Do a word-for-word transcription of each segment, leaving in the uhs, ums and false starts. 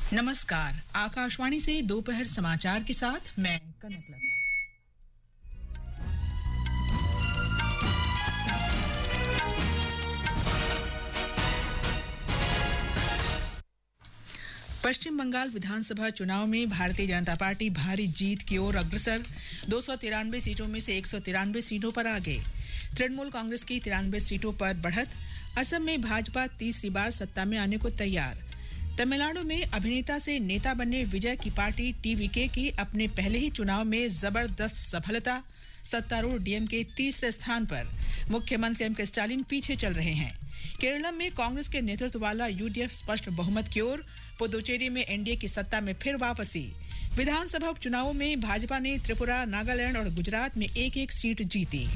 नमस्कार, आकाशवाणी से दोपहर समाचार के साथ मैं कनक लता। पश्चिम बंगाल विधानसभा चुनाव में भारतीय जनता पार्टी भारी जीत की ओर अग्रसर। दो सौ तिरानवे सीटों में से एक सौ तिरानवे सीटों पर आगे। तृणमूल कांग्रेस की तिरानवे सीटों पर बढ़त। असम में भाजपा तीसरी बार सत्ता में आने को तैयार। तमिलनाडु में अभिनेता से नेता बनने विजय की पार्टी टीवीके की अपने पहले ही चुनाव में जबरदस्त सफलता। सत्तारूढ़ डीएमके तीसरे स्थान पर। मुख्यमंत्री एम के स्टालिन पीछे चल रहे हैं। केरल में कांग्रेस के नेतृत्व वाला यूडीएफ स्पष्ट बहुमत की ओर। पुदुचेरी में एनडीए की सत्ता में फिर वापसी। विधानसभा उपचुनावों में भाजपा ने त्रिपुरा, नागालैंड और गुजरात में एक एक सीट जीती।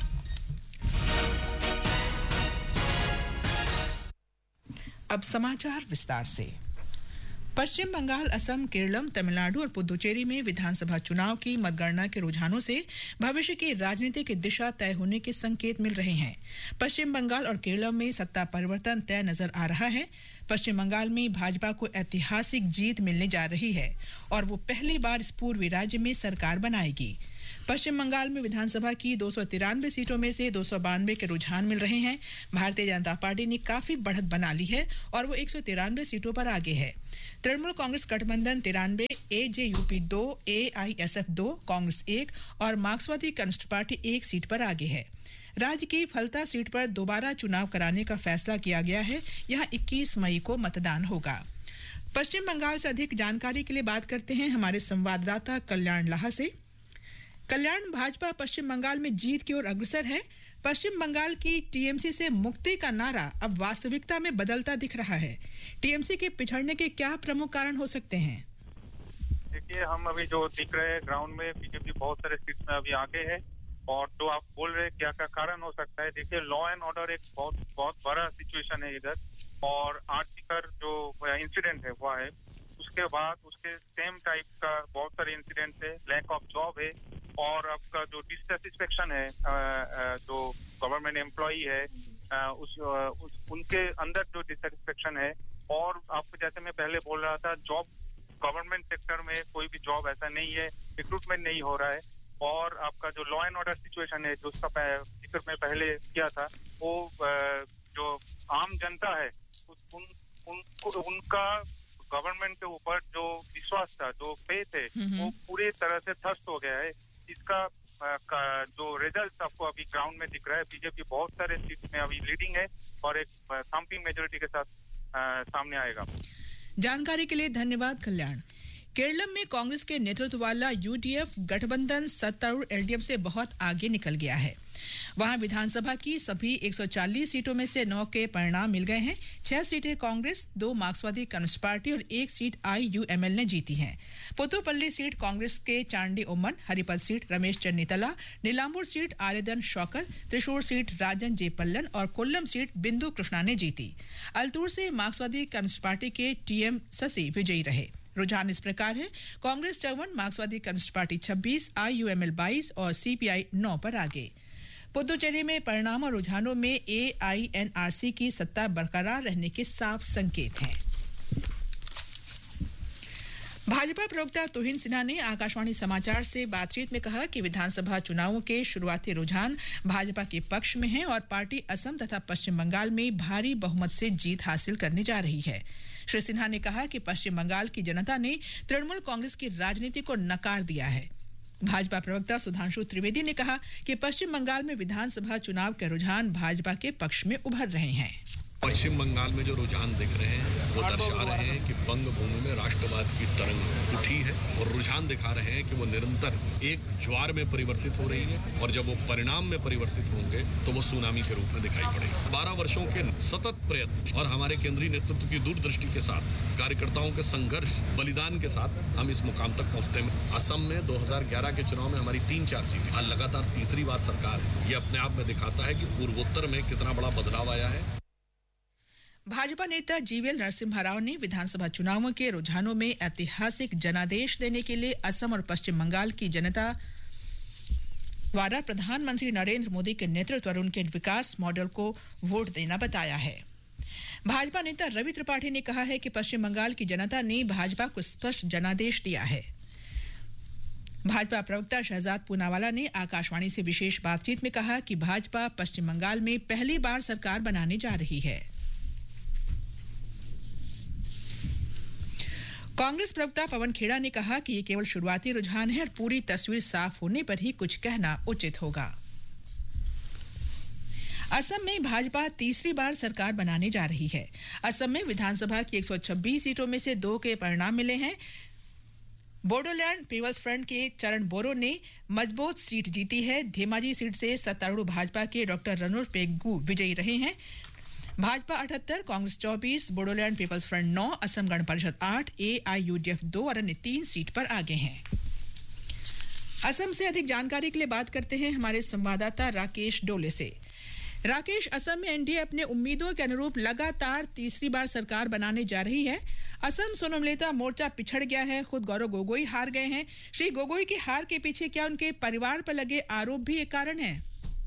अब समाचार विस्तार से। पश्चिम बंगाल, असम, केरलम, तमिलनाडु और पुदुचेरी में विधानसभा चुनाव की मतगणना के रुझानों से भविष्य की राजनीति की दिशा तय होने के संकेत मिल रहे हैं। पश्चिम बंगाल और केरलम में सत्ता परिवर्तन तय नजर आ रहा है। पश्चिम बंगाल में भाजपा को ऐतिहासिक जीत मिलने जा रही है और वो पहली बार इस पूर्वी राज्य में सरकार बनाएगी। पश्चिम बंगाल में विधानसभा की दो सौ तिरानवे सीटों में से दो सौ बानवे के रुझान मिल रहे हैं। भारतीय जनता पार्टी ने काफी बढ़त बना ली है और वो एक सौ तिरानवे सीटों पर आगे है। तृणमूल कांग्रेस गठबंधन तिरानवे, एजेयूपी दो, एआईएसएफ दो, कांग्रेस एक और मार्क्सवादी कम्युनिस्ट पार्टी एक सीट पर आगे है। राज्य की फलता सीट पर दोबारा चुनाव कराने का फैसला किया गया है। यहां इक्कीस मई को मतदान होगा। पश्चिम बंगाल से अधिक जानकारी के लिए बात करते हैं हमारे संवाददाता कल्याण लाहा से। कल्याण, भाजपा पश्चिम बंगाल में जीत की ओर अग्रसर है। पश्चिम बंगाल की टीएमसी से मुक्ति का नारा अब वास्तविकता में बदलता दिख रहा है। टीएमसी के पिछड़ने के क्या प्रमुख कारण हो सकते हैं? देखिए, हम अभी जो दिख रहे हैं ग्राउंड में, बीजेपी बहुत सारे सीट्स में अभी आगे है और जो आप बोल रहे हैं क्या क्या कारण हो सकता है, देखिए लॉ एंड ऑर्डर एक बहुत बहुत बड़ा सिचुएशन है इधर और आर्थिकर जो इंसिडेंट है वो है। उसके बाद उसके सेम टाइप का बहुत सारे इंसिडेंट है, लैक ऑफ जॉब है और आपका जो डिससैटिस्फैक्शन है जो गवर्नमेंट एम्प्लॉई है उस, उस उनके अंदर जो डिससैटिस्फैक्शन है और आपको जैसे मैं पहले बोल रहा था, जॉब गवर्नमेंट सेक्टर में कोई भी जॉब ऐसा नहीं है, रिक्रूटमेंट नहीं हो रहा है और आपका जो लॉ एंड ऑर्डर सिचुएशन है जो उसका जिक्र मैं पहले किया था, वो जो आम जनता है उन, उनको उनका गवर्नमेंट के ऊपर जो विश्वास था, जो फेथ है, वो पूरी तरह से ध्वस्त हो गया है। इसका का जो रिजल्ट आपको अभी ग्राउंड में दिख रहा है, बीजेपी बहुत सारे सीट में अभी लीडिंग है और एक थम्पिंग मेजॉरिटी के साथ आ, सामने आएगा। जानकारी के लिए धन्यवाद कल्याण। केरल में कांग्रेस के नेतृत्व वाला यूडीएफ गठबंधन सत्तारूढ़ एलडीएफ से बहुत आगे निकल गया है। वहां विधानसभा की सभी एक सौ चालीस सीटों में से नौ के परिणाम मिल गए हैं। छह सीटें कांग्रेस, दो मार्क्सवादी कम्युनिस्ट पार्टी और एक सीट आईयूएमएल ने जीती है। पुतुपल्ली सीट कांग्रेस के चांडी ओमन, हरिपद seat Ramesh चन्नीतला, Nilambur seat आरेदन Shaukat, Thrissur seat राजन जे पल्लन और कोल्लम सीट बिंदु कृष्णा ने जीती। अल्तूर से मार्क्सवादी कम्युनिस्ट पार्टी के टीएम शशि विजयी रहे। रुझान इस प्रकार है: कांग्रेस चौवन, मार्क्सवादी कम्युनिस्ट पार्टी छब्बीस, आईयूएमएल बाईस और सीपीआई नौ पर आगे। पुदुचेरी में परिणाम और रुझानों में एआईएनआरसी की सत्ता बरकरार रहने के साफ संकेत हैं। भाजपा प्रवक्ता तुहिन सिन्हा ने आकाशवाणी समाचार से बातचीत में कहा कि विधानसभा चुनावों के शुरुआती रुझान भाजपा के पक्ष में हैं और पार्टी असम तथा पश्चिम बंगाल में भारी बहुमत से जीत हासिल करने जा रही है। श्री सिन्हा ने कहा कि पश्चिम बंगाल की जनता ने तृणमूल कांग्रेस की राजनीति को नकार दिया है। भाजपा प्रवक्ता सुधांशु त्रिवेदी ने कहा कि पश्चिम बंगाल में विधानसभा चुनाव के रुझान भाजपा के पक्ष में उभर रहे हैं। पश्चिम बंगाल में जो रुझान दिख रहे हैं वो दर्शा रहे हैं कि बंग भूमि में राष्ट्रवाद की तरंग उठी है और रुझान दिखा रहे हैं कि वो निरंतर एक ज्वार में परिवर्तित हो रही है और जब वो परिणाम में परिवर्तित होंगे तो वो सुनामी के रूप में दिखाई पड़ेगी। बारह वर्षों के सतत प्रयत्न और हमारे केंद्रीय नेतृत्व की दूरदृष्टि के साथ, कार्यकर्ताओं के संघर्ष बलिदान के साथ हम इस मुकाम तक पहुंचते हैं। असम में दो हज़ार ग्यारह के चुनाव में हमारी तीन चार सीटें, आज लगातार तीसरी बार सरकार है। ये अपने आप में दिखाता है कि पूर्वोत्तर में कितना बड़ा बदलाव आया है। भाजपा नेता जीवीएल नरसिम्हा राव ने विधानसभा चुनावों के रुझानों में ऐतिहासिक जनादेश देने के लिए असम और पश्चिम बंगाल की जनता द्वारा प्रधानमंत्री नरेंद्र मोदी के नेतृत्व और उनके विकास मॉडल को वोट देना बताया है। भाजपा नेता रवि त्रिपाठी ने कहा है कि पश्चिम बंगाल की जनता ने भाजपा को स्पष्ट जनादेश दिया है। भाजपा प्रवक्ता शहजाद पूनावाला ने आकाशवाणी से विशेष बातचीत में कहा कि भाजपा पश्चिम बंगाल में पहली बार सरकार बनाने जा रही है। कांग्रेस प्रवक्ता पवन खेड़ा ने कहा कि ये केवल शुरुआती रुझान है और पूरी तस्वीर साफ होने पर ही कुछ कहना उचित होगा। असम में भाजपा तीसरी बार सरकार बनाने जा रही है। असम में विधानसभा की एक सौ छब्बीस सीटों में से दो के परिणाम मिले हैं। बोडोलैंड पीपल्स फ्रंट के चरण बोरो ने मजबूत सीट जीती है। धेमाजी सीट से सत्तारूढ़ भाजपा के डॉक्टर रणोज पेगू विजयी रहे हैं। भाजपा अठहत्तर, कांग्रेस चौबीस, बोडोलैंड पीपल्स फ्रंट नौ, असम गण परिषद आठ, एआईयूडीएफ दो और अन्य तीन सीट पर आगे हैं। असम से अधिक जानकारी के लिए बात करते हैं हमारे संवाददाता राकेश डोले से। राकेश, असम में एनडीए अपने उम्मीदों के अनुरूप लगातार तीसरी बार सरकार बनाने जा रही है। असम सोनमलेता मोर्चा पिछड़ गया है, खुद गौरव गोगोई हार गए हैं। श्री गोगोई की हार के पीछे क्या उनके परिवार पर लगे आरोप भी एक कारण है?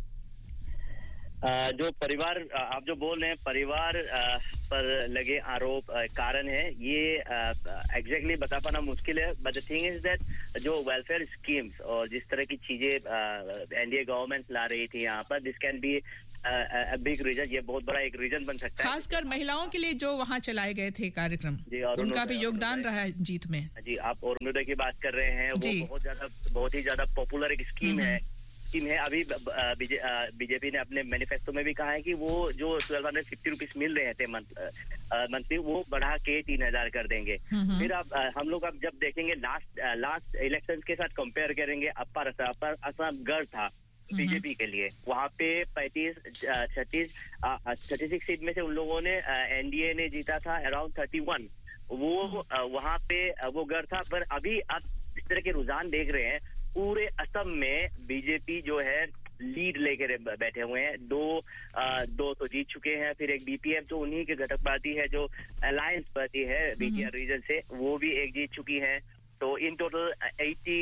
जो परिवार आप जो बोल रहे हैं, परिवार पर लगे आरोप कारण है, ये एग्जैक्टली बता पाना मुश्किल है। But the thing is that जो वेलफेयर स्कीम्स और जिस तरह की चीजें एनडीए गवर्नमेंट ला रही थी यहाँ पर, this can be a big reason, ये बहुत बड़ा एक रीजन बन सकता है, खासकर महिलाओं के लिए जो वहाँ चलाए गए थे कार्यक्रम, उनका भी योगदान रहा है जीत में। जी, आप अरुणोदय की बात कर रहे हैं, वो बहुत ज्यादा बहुत ही ज्यादा पॉपुलर एक स्कीम है स्कीम है अभी बीजेपी ने अपने मैनिफेस्टो में भी कहा है कि वो जो ट्वेल्व हंड्रेड फिफ्टी रुपीज मिल रहे थे मंथली, वो बढ़ा के तीन हजार कर देंगे। फिर अब हम लोग अब जब देखेंगे लास्ट लास्ट इलेक्शन के साथ कंपेयर करेंगे, अपर अपर असम गढ़ था बीजेपी के लिए, वहाँ पे पैंतीस छत्तीस थर्टी सिक्स सीट में से उन लोगों ने एनडीए ने जीता था अराउंड थर्टी वन, वो वहाँ पे वो गढ़ था। पर अभी आप इस तरह के रुझान देख रहे हैं, पूरे असम में बीजेपी जो है लीड लेकर बैठे हुए हैं, दो आ, दो तो जीत चुके हैं, फिर एक बीपीएफ जो उन्हीं के घटक पार्टी है, जो अलायंस पार्टी है बीटीआर रीजन से, वो भी एक जीत चुकी है। तो इन टोटल अस्सी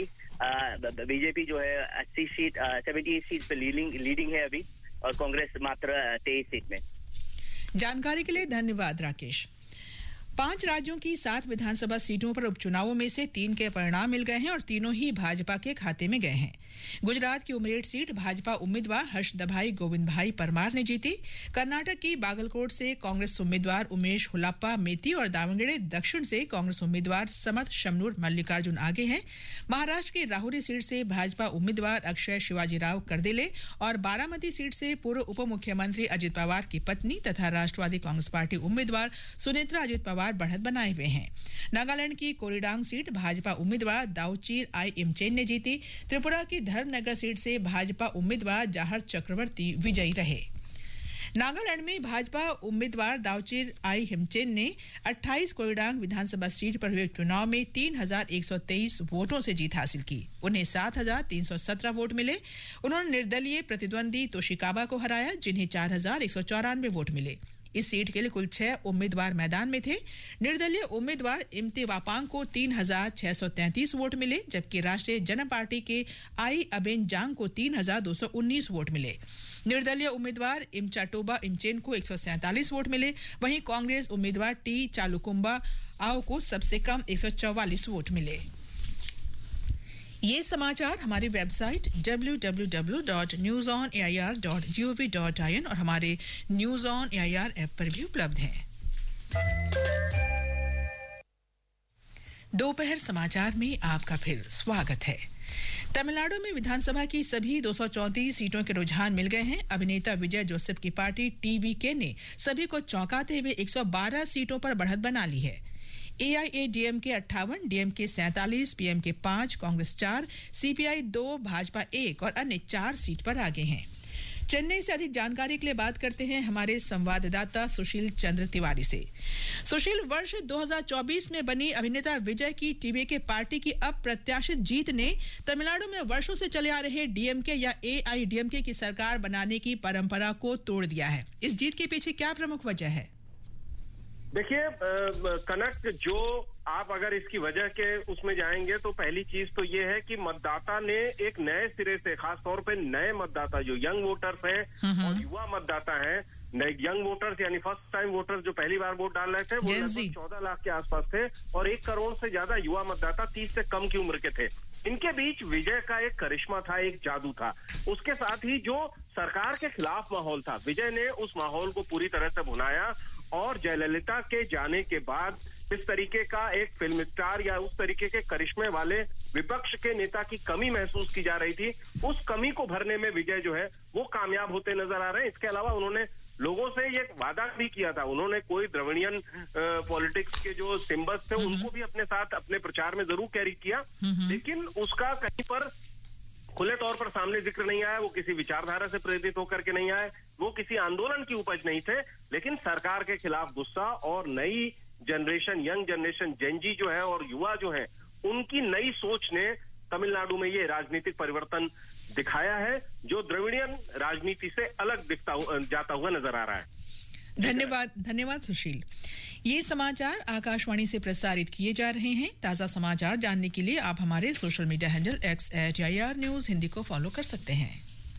बीजेपी जो है अस्सी सीट सेवेंटी सीट पे लीडिंग लीडिंग है अभी, और कांग्रेस मात्र तेईस सीट में। जानकारी के लिए धन्यवाद राकेश। पांच राज्यों की सात विधानसभा सीटों पर उपचुनावों में से तीन के परिणाम मिल गए हैं और तीनों ही भाजपा के खाते में गए हैं। गुजरात की उमरेड सीट भाजपा उम्मीदवार हर्षदभाई गोविंद भाई परमार ने जीती। कर्नाटक की बागलकोट से कांग्रेस उम्मीदवार उमेश हुलाप्पा मेती और दावणगेरे दक्षिण से कांग्रेस उम्मीदवार समर्थ शमनूर मल्लिकार्जुन आगे हैं। महाराष्ट्र की राहुरी सीट से भाजपा उम्मीदवार अक्षय शिवाजीराव करदेले और बारामती सीट से पूर्व उप मुख्यमंत्री अजित पवार की पत्नी तथा राष्ट्रवादी कांग्रेस पार्टी उम्मीदवार सुनेत्रा अजित पवार बढ़त बनाए हुए हैं। नागालैंड की कोरीडांग सीट भाजपा उम्मीदवार दाउचीर आई इमचेन ने जीती। त्रिपुरा की धर्मनगर सीट से भाजपा उम्मीदवार जाहर चक्रवर्ती विजयी रहे। नागालैंड में भाजपा उम्मीदवार दाउचीर आई हिमचेन ने अट्ठाईस कोरीडांग विधानसभा सीट पर हुए चुनाव में तीन हजार एक सौ तेईस वोटों से जीत हासिल की। उन्हें सात हजार तीन सौ सत्रह वोट मिले। उन्होंने निर्दलीय प्रतिद्वंदी तोशिकावा को हराया, जिन्हें चार हजार एक सौ चौरानवे वोट मिले। इस सीट के लिए कुल छह उम्मीदवार मैदान में थे। निर्दलीय उम्मीदवार इम्ते वापांग को तीन हजार छह सौ तैंतीस वोट मिले, जबकि राष्ट्रीय जन पार्टी के आई अबेन जांग को तीन हजार दो सौ उन्नीस वोट मिले। निर्दलीय उम्मीदवार इमचाटोबा इमचेन को एक सौ सैंतालीस वोट मिले। वहीं कांग्रेस उम्मीदवार टी चालुकुम्बा आओ को सबसे कम एक सौ चौवालीस वोट मिले। ये समाचार हमारी website W W W dot news on A I R dot G O V dot I N और हमारे news on A I R app पर भी उपलब्ध हैं। दोपहर समाचार में आपका फिर स्वागत है। तमिलनाडु में विधानसभा की सभी दो सौ चौंतीस सीटों के रुझान मिल गए हैं। अभिनेता विजय जोसेफ की पार्टी टीवीके ने सभी को चौंकाते हुए एक सौ बारह सीटों पर बढ़त बना ली है। एआईएडीएमके अट्ठावन, डीएमके सैंतालीस, पीएमके पांच, कांग्रेस चार, सीपीआई दो, भाजपा एक और अन्य चार सीट पर आगे हैं। चेन्नई से अधिक जानकारी के लिए बात करते हैं हमारे संवाददाता सुशील चंद्र तिवारी से। सुशील, वर्ष दो हज़ार चौबीस में बनी अभिनेता विजय की टीवीके पार्टी की अप्रत्याशित जीत ने तमिलनाडु में वर्षों से चले आ रहे डीएमके या एआईडीएमके की सरकार बनाने की परंपरा को तोड़ दिया है। इस जीत के पीछे क्या प्रमुख वजह है? देखिए कनक, जो आप अगर इसकी वजह के उसमें जाएंगे तो पहली चीज तो ये है कि मतदाता ने एक नए सिरे से, खास तौर पे नए मतदाता जो यंग वोटर्स हैं और युवा मतदाता हैं, यंग वोटर्स यानी फर्स्ट टाइम वोटर्स जो पहली बार वोट डाल रहे थे वो लगभग चौदह लाख के आसपास थे और एक करोड़ से ज्यादा युवा मतदाता तीस से कम की उम्र के थे। इनके बीच विजय का एक करिश्मा था, एक जादू था। उसके साथ ही जो सरकार के खिलाफ माहौल था, विजय ने उस माहौल को पूरी तरह से भुनाया और जयललिता के जाने के बाद इस तरीके का एक फिल्म स्टार या उस तरीके के करिश्मे वाले विपक्ष के नेता की कमी महसूस की जा रही थी, उस कमी को भरने में विजय जो है वो कामयाब होते नजर आ रहे हैं। इसके अलावा उन्होंने लोगों से ये वादा भी किया था, उन्होंने कोई द्रविड़ियन पॉलिटिक्स के जो सिंबल्स थे उनको भी अपने साथ अपने प्रचार में जरूर कैरी किया, लेकिन उसका कहीं पर खुले तौर पर सामने जिक्र नहीं आया। वो किसी विचारधारा से प्रेरित होकर के नहीं आए, वो किसी आंदोलन की उपज नहीं थे, लेकिन सरकार के खिलाफ गुस्सा और नई जनरेशन, यंग जनरेशन, जेनजी जो है और युवा जो है, उनकी नई सोच ने तमिलनाडु में ये राजनीतिक परिवर्तन दिखाया है जो द्रविड़ियन राजनीति से अलग दिखता जाता हुआ नजर आ रहा है। धन्यवाद धन्यवाद सुशील। ये समाचार आकाशवाणी से प्रसारित किए जा रहे हैं। ताजा समाचार जानने के लिए आप हमारे social media handle x eight I R news Hindi को फॉलो कर सकते हैं।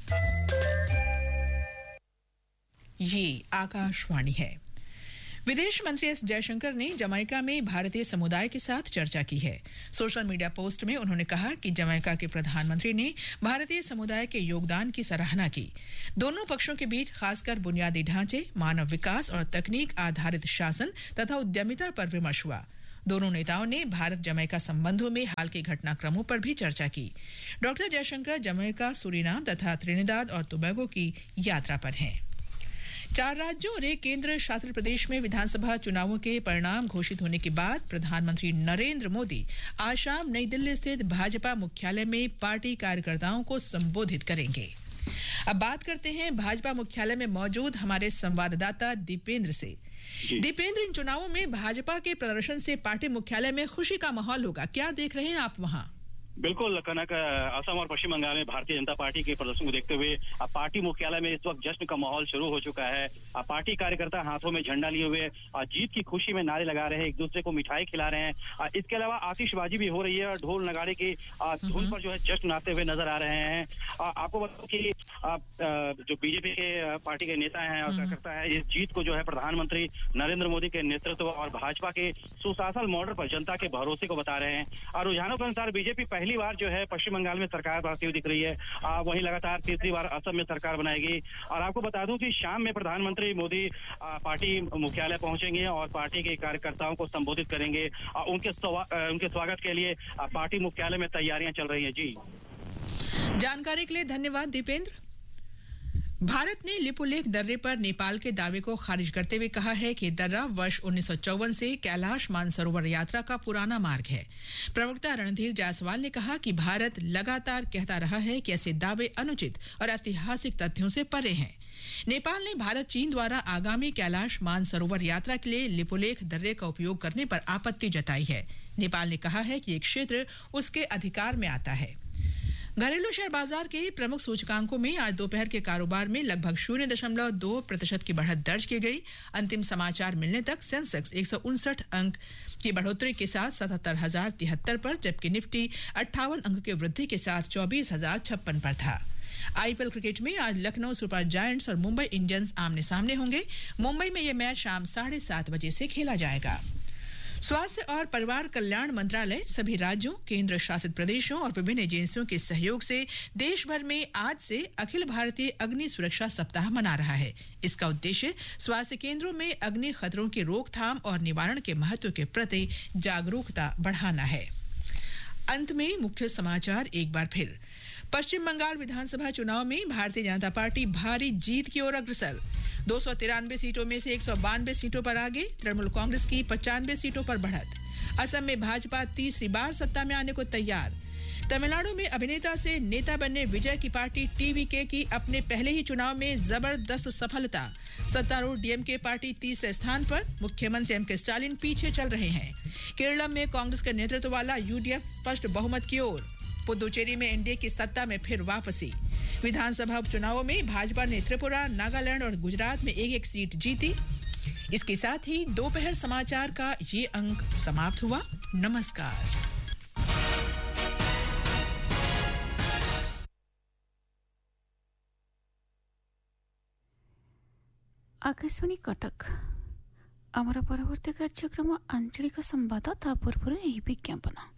ये आकाशवाणी है। विदेश मंत्री एस जयशंकर ने जमैका में भारतीय समुदाय के साथ चर्चा की है। सोशल मीडिया पोस्ट में उन्होंने कहा कि जमैका के प्रधानमंत्री ने भारतीय समुदाय के योगदान की सराहना की। दोनों पक्षों के बीच खासकर बुनियादी ढांचे, मानव विकास और तकनीक आधारित शासन तथा उद्यमिता पर विमर्श हुआ। दोनों नेताओं ने भारत जमैका संबंधों में हाल के घटनाक्रमों पर भी चर्चा की। डॉक्टर जयशंकर जमैका, सूरीनाम तथा त्रिनिदाद और टोबैगो की यात्रा पर हैं। चार राज्यों और एक केंद्र शासित प्रदेश में विधानसभा चुनावों के परिणाम घोषित होने के बाद प्रधानमंत्री नरेंद्र मोदी आज शाम नई दिल्ली स्थित भाजपा मुख्यालय में पार्टी कार्यकर्ताओं को संबोधित करेंगे। अब बात करते हैं भाजपा मुख्यालय में मौजूद हमारे संवाददाता दीपेंद्र से। दीपेंद्र, इन चुनावों में भाजपा के प्रदर्शन से पार्टी मुख्यालय में खुशी का माहौल होगा, क्या देख रहे हैं आप वहां? बिल्कुल कनक, असम और पश्चिम बंगाल में भारतीय जनता पार्टी के प्रदर्शन को देखते हुए पार्टी मुख्यालय में इस वक्त जश्न का माहौल शुरू हो चुका है। पार्टी कार्यकर्ता हाथों में झंडा लिए हुए जीत की खुशी में नारे लगा रहे हैं, एक दूसरे को मिठाई खिला रहे हैं। इसके अलावा आतिशबाजी भी हो रही है और ढोल नगाड़े की धुन पर जो है जश्न आते हुए नजर आ रहे हैं। आपको बताऊं कि जो बीजेपी के पार्टी के नेता हैं और कार्यकर्ता है, इस जीत को जो है प्रधानमंत्री नरेंद्र मोदी के नेतृत्व और भाजपा के सुशासन मॉडल पर जनता के भरोसे को बता रहे हैं। और रुझानों के अनुसार बीजेपी पहली बार जो है पश्चिम बंगाल में सरकार बनाती हुई दिख रही है, आ, वहीं लगातार तीसरी बार असम में सरकार बनाएगी। और आपको बता दूं कि शाम में प्रधानमंत्री मोदी आ, पार्टी मुख्यालय पहुंचेंगे और पार्टी के कार्यकर्ताओं को संबोधित करेंगे। आ, उनके उनके स्वागत के लिए आ, पार्टी मुख्यालय में तैयारियां चल रही हैं। जी, जानकारी के लिए धन्यवाद दीपेंद्र। भारत ने लिपुलेख दर्रे पर नेपाल के दावे को खारिज करते हुए कहा है कि दर्रा वर्ष उन्नीस सौ चौवन से कैलाश मानसरोवर यात्रा का पुराना मार्ग है। प्रवक्ता रणधीर जायसवाल ने कहा कि भारत लगातार कहता रहा है कि ऐसे दावे अनुचित और ऐतिहासिक तथ्यों से परे हैं। नेपाल ने भारत चीन द्वारा आगामी कैलाश मानसरोवर यात्रा के लिए लिपुलेख दर्रे का उपयोग करने पर आपत्ति जताई है। नेपाल ने कहा है कि ये क्षेत्र उसके अधिकार में आता है। घरेलू शेयर बाजार के प्रमुख सूचकांकों में आज दोपहर के कारोबार में लगभग शून्य दशमलव दो प्रतिशत की बढ़त दर्ज की गई। अंतिम समाचार मिलने तक सेंसेक्स एक सौ उनसठ अंक की बढ़ोतरी के साथ सतहत्तर हजार तिहत्तर पर, जबकि निफ्टी अट्ठावन अंक की वृद्धि के साथ चौबीस हजार छप्पन पर था। आईपीएल क्रिकेट में आज लखनऊ सुपर जायंट्स और मुंबई इंडियंस आमने सामने होंगे। मुंबई में यह मैच शाम साढ़े सात बजे से खेला जाएगा। स्वास्थ्य और परिवार कल्याण मंत्रालय सभी राज्यों, केंद्र शासित प्रदेशों और विभिन्न एजेंसियों के सहयोग से देश भर में आज से अखिल भारतीय अग्नि सुरक्षा सप्ताह मना रहा है। इसका उद्देश्य स्वास्थ्य केंद्रों में अग्नि खतरों की रोकथाम और निवारण के महत्व के प्रति जागरूकता बढ़ाना है। अंत में मुख्य समाचार एक बार फिर। पश्चिम बंगाल विधानसभा चुनाव में भारतीय जनता पार्टी भारी जीत की ओर अग्रसर। दो सौ तिरानवे सीटों में से एक सौ बानवे सीटों पर आगे, तृणमूल कांग्रेस की पचानवे सीटों पर बढ़त। असम में भाजपा तीसरी बार सत्ता में आने को तैयार। तमिलनाडु में अभिनेता से नेता बनने विजय की पार्टी टीवीके की अपने पहले ही चुनाव में जबरदस्त सफलता। सत्तारूढ़ डीएमके पार्टी तीसरे स्थान पर, मुख्यमंत्री एम के स्टालिन पीछे चल रहे हैं। केरल में कांग्रेस के नेतृत्व वाला यूडीएफ स्पष्ट बहुमत की ओर। पुदुचेरी में एनडीए की सत्ता में फिर वापसी। विधानसभा उपचुनावों में भाजपा ने त्रिपुरा, नागालैंड और गुजरात में एक एक सीट जीती। इसके साथ ही दोपहर समाचार का ये अंक समाप्त हुआ। नमस्कार। आकाशवाणी कटक आमर परवर्ती कार्यक्रम आंचलिक संवाद ता पूर्व यही विज्ञापन।